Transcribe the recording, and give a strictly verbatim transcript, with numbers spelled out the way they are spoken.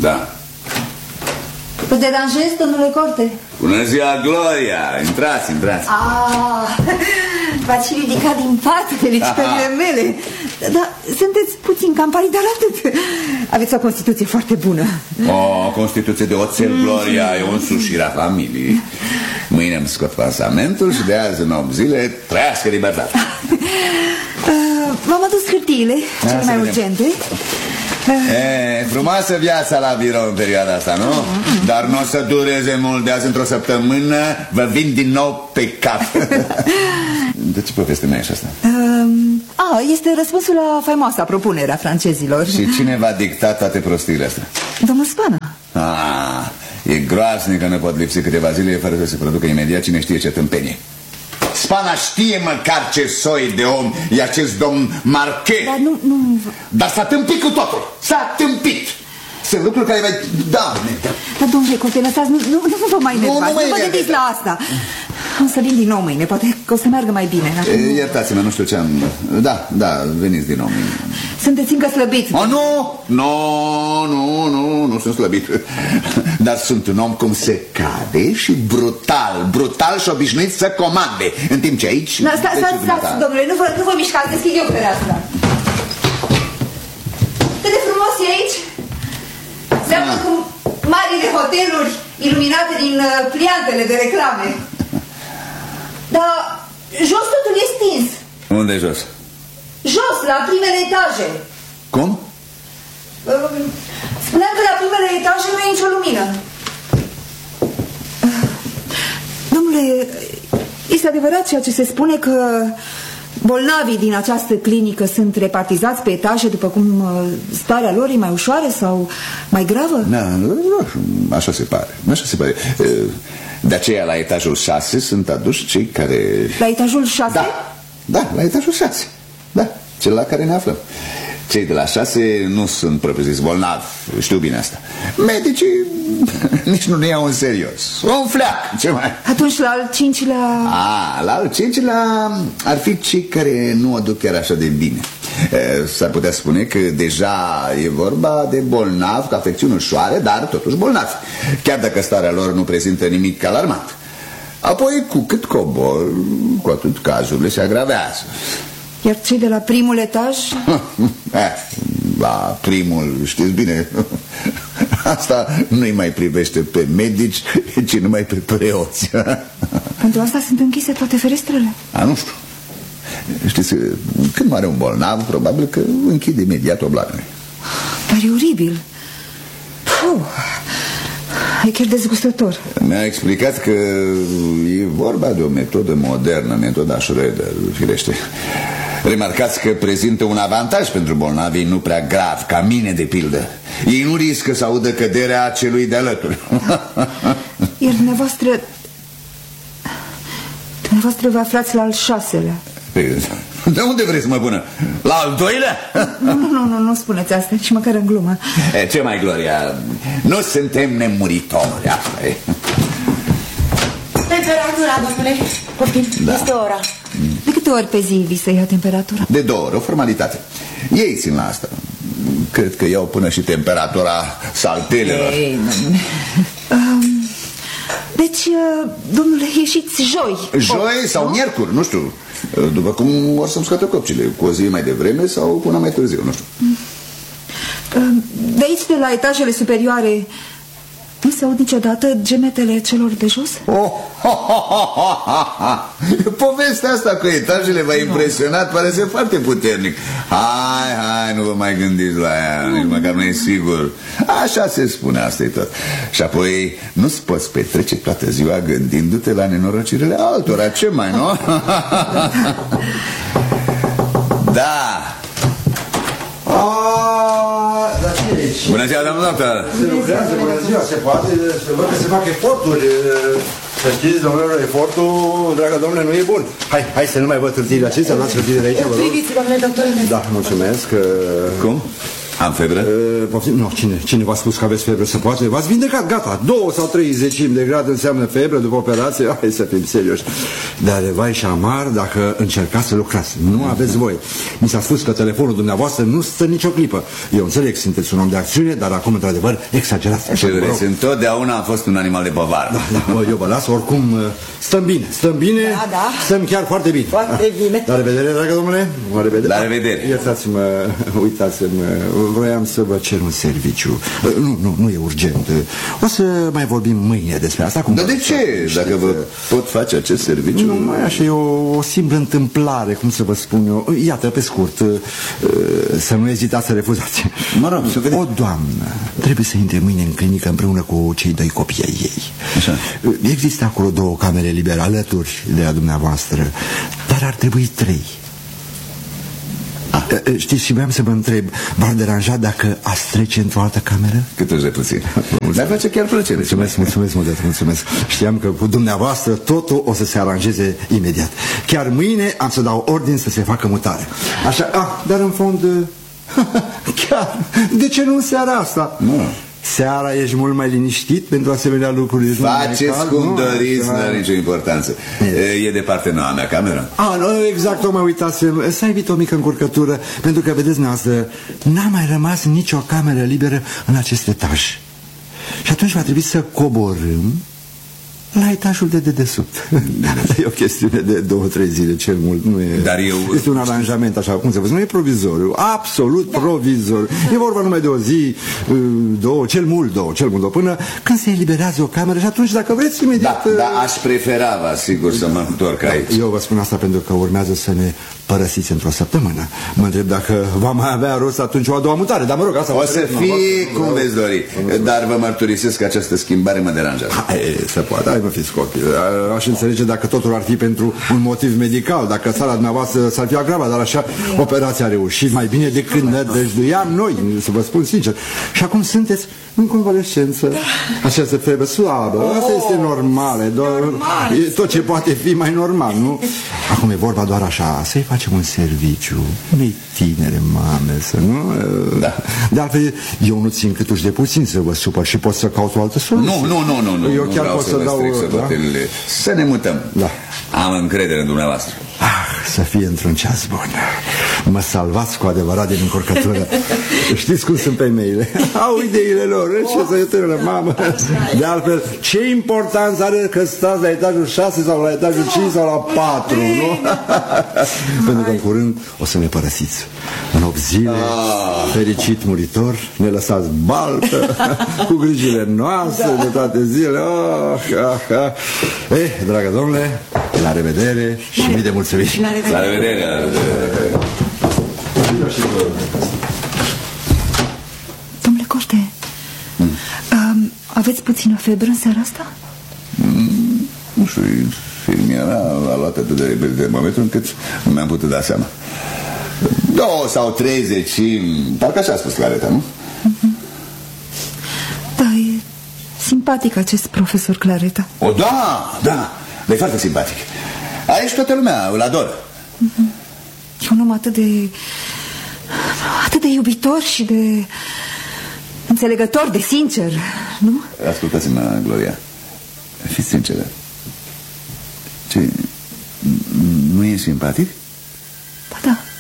Da. Vă deranjez, domnule Corte? Bună ziua, Gloria! Intrați, intrați. Ah, v-ați și ridicat din pat, felicitările mele. Dar sunteți puțin cam pari, dar atât. Aveți o constituție foarte bună. O constituție de oțel, Gloria, e un sușirea familiei. Mâine îmi scot pansamentul și de azi în opt zile trăiască libertatea. uh, V-am adus hârtiile, cele mai urgente. E, frumoasă viața la birou în perioada asta, nu? Mm-hmm. Dar nu o să dureze mult, de azi într-o săptămână vă vin din nou pe cap. De ce poveste mai e asta? Um, a, este răspunsul la faimoasa propunere a francezilor. Și cine va dicta toate prostiile astea? Domnul Spana. Ah, e groaznic că nu pot lipsi câteva zile fără să se producă imediat cine știe ce tâmpenie. Spana știe măcar ce soi de om e acest domn Marche. Dar nu, nu... Dar s-a tâmpit cu totul. S-a tâmpit. Sunt lucruri care mai... Da, dar domnule Corte, lăsați, nu, nu, nu vă mai enervați, nu, nu, nu vă gândiți la asta. Am să vin din nou mâine, poate că o să meargă mai bine. E, iertați-mă, nu știu ce am... Da, da, veniți din nou mâine. Sunteți încă slăbit. Oh, nu, nu, nu, nu, nu sunt slăbit. Dar sunt un om cum se cade și brutal, brutal și obișnuit să comande. În timp ce aici... Da, stați, stați, stați, domnule, nu vă, nu vă mișcați, deschid eu fereastra. Cât de frumos e aici. Seamănă cu marile hoteluri iluminate din uh, pliantele de reclame. Dar jos totul e stins. Unde jos? Jos, la primele etaje. Cum? Uh, spuneam că la primele etaje nu e nicio lumină. Uh, domnule, este adevărat ceea ce se spune că bolnavii din această clinică sunt repartizați pe etaje după cum starea lor e mai ușoară sau mai gravă? Da, așa se pare, așa se pare. De aceea la etajul șase sunt aduși cei care... La etajul șase? Da, da, la etajul șase. Da, cel la care ne aflăm. Cei de la șase nu sunt propriu-zis bolnavi, știu bine asta. Medicii nici nu ne iau în serios. Un fleac, ce mai... Atunci la al cincilea... A, la al cincilea ar fi cei care nu o duc chiar așa de bine. S-ar putea spune că deja e vorba de bolnavi cu afecțiuni ușoare, dar totuși bolnavi, chiar dacă starea lor nu prezintă nimic alarmant. Apoi, cu cât cobor, cu atât cazurile se agravează. Iar cei de la primul etaj? La primul, știți bine, asta nu-i mai privește pe medici, ci numai pe preoți. Pentru asta sunt închise toate ferestrele? A, nu știu. Știți, când moare un bolnav, probabil că închide imediat oblanele. Dar e oribil. Puh. E chiar dezgustător. Mi-a explicat că e vorba de o metodă modernă, metoda Schröder, firește. Remarcați că prezintă un avantaj pentru bolnavii nu prea grav, ca mine de pildă. Ei nu riscă să audă căderea celui de alături. Iar dumneavoastră... Dumneavoastră vă aflați la al șaselea. De unde vrei să mă pună? La al doilea? Nu, nu, nu, nu, nu spuneți asta, nici măcar în glumă. E, ce mai, Gloria? Nu suntem nemuritori, asta e. Temperatura, domnule Copil, da. Este ora. De câte ori pe zi vi se ia temperatura? De două ori, o formalitate. Ei țin la asta. Cred că iau până și temperatura saltelelor. Ei, domnule. um, Deci, domnule, ieșiți joi. Joi o, sau nu? Miercuri, nu știu. După cum or să-mi scoată copcile, cu o zi mai devreme sau până mai târziu, nu știu. De aici, de la etajele superioare, nu se aud niciodată gemetele celor de jos? Oh, ha, ha, ha, ha, ha. Povestea asta cu etajele v-a impresionat, pare să foarte puternic. Hai, hai, nu vă mai gândiți la ea, nici măcar nu e sigur. Așa se spune, asta e tot. Și apoi nu-ți poți petrece toată ziua gândindu-te la nenorocirile altora. Ce mai, nu? Da. Bună ziua, doamnă doctor. Se lucrează, bună ziua, se poate, să văd că se fac eforturi. Să știți, domnilor, efortul, dragă domnule, nu e bun. Hai, hai să nu mai văd hârtiile acestea, luați hârtiile de aici, vă rog. Priviți, domnule doctor. Da, mulțumesc. Cum? Am febră? Uh, poftim? Nu, cine, cine v-a spus că aveți febră? Se poate? V-ați vindecat, gata. Două sau trei zecimi de grad înseamnă febră după operație. Hai să fim serioși. Dar vai și amar dacă încercați să lucrați. Nu aveți voie. Mi s-a spus că telefonul dumneavoastră nu stă nicio clipă. Eu înțeleg, sunteți un om de acțiune, dar acum, într-adevăr, exagerați. Ce vreți, întotdeauna am fost un animal de povară. Da, da, bă, eu vă las, oricum stăm bine. Stăm bine, da, da. Stăm chiar foarte bine. Foarte bine. La revedere, dragă domnule. La revedere. La revedere. Iertați-mă, uitați-mă, vroiam să vă cer un serviciu. Nu, nu, nu e urgent. O să mai vorbim mâine despre asta. Cum Dar de ce? Dacă vă pot face acest serviciu? Nu, mai așa, e o, o simplă întâmplare, cum să vă spun eu. Iată, pe scurt, să nu ezitați să refuzați. Mă rog, să vedem. O doamnă trebuie să intre mâine în clinică împreună cu cei doi copii ai ei. Așa. Există acolo două camere libere alături de a dumneavoastră, dar ar trebui trei. Ah. Știți, și vreau să vă întreb, v-ar deranja dacă ați trece într-o altă cameră? Cât își de puțin. Dar face chiar plăcere. Mulțumesc, mulțumesc, mulțumesc, mulțumesc. Știam că cu dumneavoastră totul o să se aranjeze imediat. Chiar mâine am să dau ordin să se facă mutare. Așa, ah, dar în fond, chiar, de ce nu în seara asta? Nu. Seara ești mult mai liniștit pentru asemenea lucruri. Faceți cum doriți, nu are nicio importanță. E de partea noua mea cameră. Ah, nu, exact, o mai uitasem. S-a evit o mică încurcătură, pentru că, vedeți dumneavoastră, n-a mai rămas nicio cameră liberă în acest etaj. Și atunci va trebui să coborâm la etajul de dedesubt. E o chestiune de două, trei zile, cel mult. Nu e... Dar eu... Este un aranjament, așa cum se văd. Nu e provizoriu, absolut da. provizoriu. E vorba numai de o zi, două, cel mult două, cel mult două, până când se eliberează o cameră și atunci, dacă vreți, imediat... Da, dar aș prefera, vă asigur, să mă întorc da, aici. Eu vă spun asta pentru că urmează să ne părăsiți într-o săptămână. Mă întreb dacă va mai avea rost atunci o a doua mutare, dar mă rog, asta... O să fie cum veți dori, dar vă mărturisesc că această schimbare mă deranjează. Hai, se poate, hai, mă fiți copii. Aș înțelege dacă totul ar fi pentru un motiv medical, dacă țara dumneavoastră s-ar fi agravat, dar așa operația a reușit mai bine decât nădăjduiam noi, să vă spun sincer. Și acum sunteți în convalescență. Această febră slabă, asta este normal, e tot ce poate fi mai normal, nu? Acum e vorba doar așa, să-i facem un serviciu unei tinere mame, să nu... Da. De altfel, eu nu țin câtuși de puțin să vă supăr și pot să caut o altă soluție. Nu, nu, nu, nu, nu. Eu nu chiar pot să, să dau... Da? Să ne mutăm. Da. Am încredere în dumneavoastră. Ah, să fie într-un ceas bun. Mă salvați cu adevărat din încurcătură. Știți cum sunt femeile? Au ideile lor. Ce să-i tânără, mamă. De altfel, ce importanță are că stați la etajul șase sau la etajul cinci sau la patru, nu? Pentru că în curând o să ne părăsiți. În opt zile, fericit muritor, ne lăsați baltă, cu grijile noastre de toate zilele. Oh, ah, ah. Eh, dragă domnule, la revedere și mii de mulțumiri. La revedere. La revedere. Domnule Coște, mm. um, aveți puțină febră în seara asta? Mm, nu știu, infirmiera a luat atât de repede termometru încât nu mi-am putut da seama. Două sau treizeci, parcă așa a spus Clareta, nu? Mm-hmm. Da, e simpatic acest profesor Clareta. O, da, da, e foarte simpatic. Aici toată lumea îl adoră. Mm-hmm. E un om atât de... atât de iubitor și de... înțelegător, de sincer, nu? Ascultați-mă, Gloria, fiți sinceră. Ce... nu e simpatic? Ba da.